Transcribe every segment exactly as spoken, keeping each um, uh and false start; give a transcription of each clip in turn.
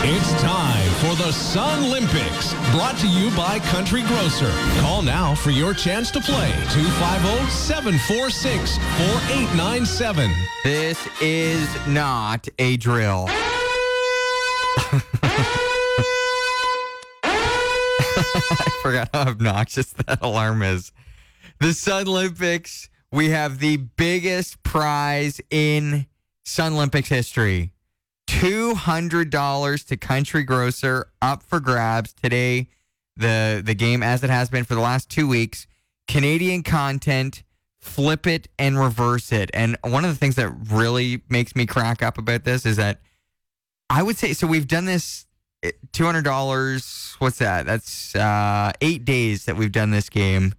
It's time for the Sun Olympics, brought to you by Country Grocer. Call now for your chance to play. two five zero, seven four six, four eight nine seven. This is not a drill. I forgot how obnoxious that alarm is. The Sun Olympics, we have the biggest prize in Sun Olympics history. two hundred dollars to Country Grocer, up for grabs today. The the game, as it has been for the last two weeks, Canadian content, flip it and reverse it. And one of the things that really makes me crack up about this is that I would say, so we've done this two hundred dollars. What's that? That's uh, eight days that we've done this game.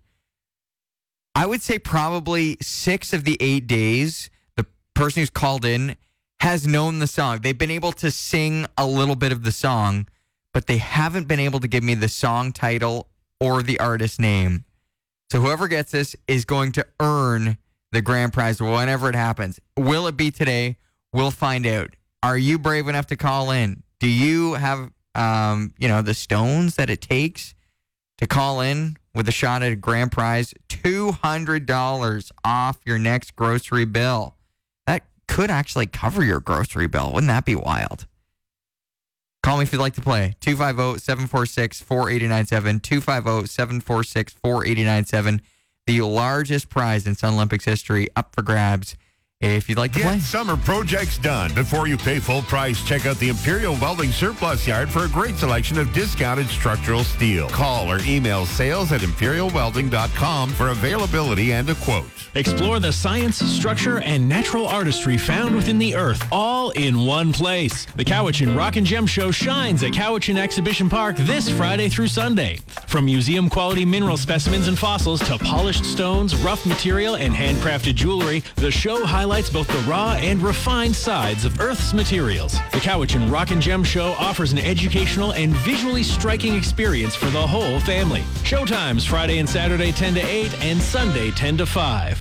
I would say probably six of the eight days, the person who's called in has known the song. They've been able to sing a little bit of the song, but they haven't been able to give me the song title or the artist name. So whoever gets this is going to earn the grand prize whenever it happens. Will it be today? We'll find out. Are you brave enough to call in? Do you have, um, you know, the stones that it takes to call in with a shot at a grand prize? two hundred dollars off your next grocery bill. That could actually cover your grocery bill. Wouldn't that be wild? Call me if you'd like to play. two five zero, seven four six, four eight nine seven. two five zero, seven four six, four eight nine seven. The largest prize in Sun Olympics history, up for grabs. If you'd like to Get play. summer projects done before you pay full price. Check out the Imperial Welding Surplus Yard for a great selection of discounted structural steel. Call or email sales at imperial welding dot com for availability and a quote. Explore the science, structure, and natural artistry found within the earth, all in one place. The Cowichan Rock and Gem Show shines at Cowichan Exhibition Park this Friday through Sunday. From museum-quality mineral specimens and fossils to polished stones, rough material, and handcrafted jewelry, the show highlights both the raw and refined sides of Earth's materials. The Cowichan Rock and Gem Show offers an educational and visually striking experience for the whole family. Showtimes Friday and Saturday ten to eight and Sunday ten to five.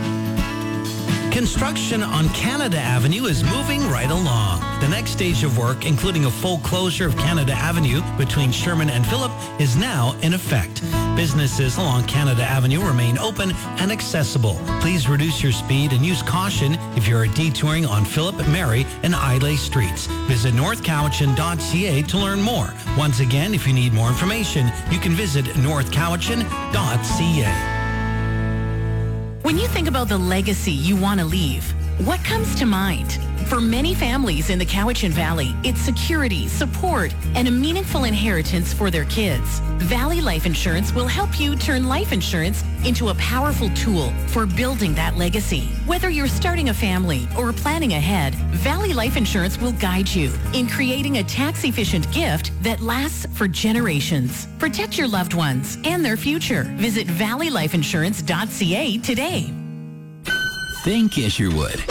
Construction on Canada Avenue is moving right along. The next stage of work, including a full closure of Canada Avenue between Sherman and Phillip, is now in effect. Businesses along Canada Avenue remain open and accessible. Please reduce your speed and use caution if you are detouring on Phillip, Mary, and Islay Streets. Visit north cowichan dot c a to learn more. Once again, if you need more information, you can visit north cowichan dot c a. When you think about the legacy you want to leave, what comes to mind? For many families in the Cowichan Valley, it's security, support, and a meaningful inheritance for their kids. Valley Life Insurance will help you turn life insurance into a powerful tool for building that legacy. Whether you're starting a family or planning ahead, Valley Life Insurance will guide you in creating a tax-efficient gift that lasts for generations. Protect your loved ones and their future. Visit valley life insurance dot c a today. Think Isherwood.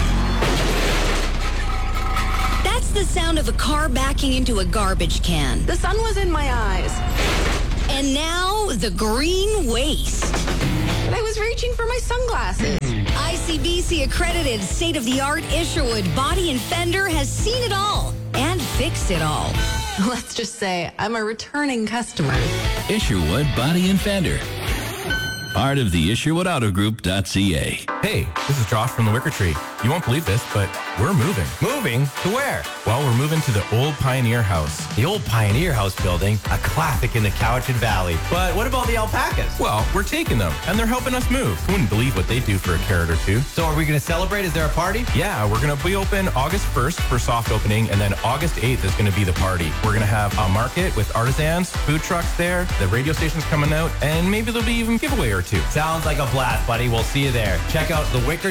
That's the sound of a car backing into a garbage can. The sun was in my eyes. And now, the green waste. But I was reaching for my sunglasses. I C B C accredited state-of-the-art Isherwood Body and Fender has seen it all and fixed it all. Let's just say I'm a returning customer. Isherwood Body and Fender. Part of the Isherwood Auto Group dot c a. Hey, this is Josh from the Wicker Tree. You won't believe this, but we're moving. Moving? To where? Well, we're moving to the old Pioneer House. The old Pioneer House building, a classic in the Cowichan Valley. But what about the alpacas? Well, we're taking them, and they're helping us move. You wouldn't believe what they do for a carrot or two. So are we going to celebrate? Is there a party? Yeah, we're going to be open August first for soft opening, and then August eighth is going to be the party. We're going to have a market with artisans, food trucks there, the radio station's coming out, and maybe there'll be even giveaway or two. Sounds like a blast, buddy. We'll see you there. Check out the Wicker